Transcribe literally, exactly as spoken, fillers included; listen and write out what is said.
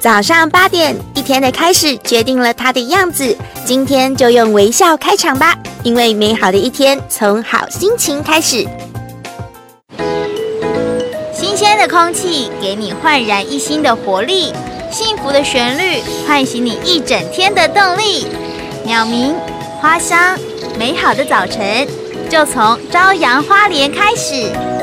早上八点，一天的开始决定了它的样子。今天就用微笑开场吧，因为美好的一天从好心情开始。 新鲜的空气给你焕然一新的活力，幸福的旋律唤醒你一整天的动力。鸟鸣、花香，美好的早晨就从朝阳花莲开始。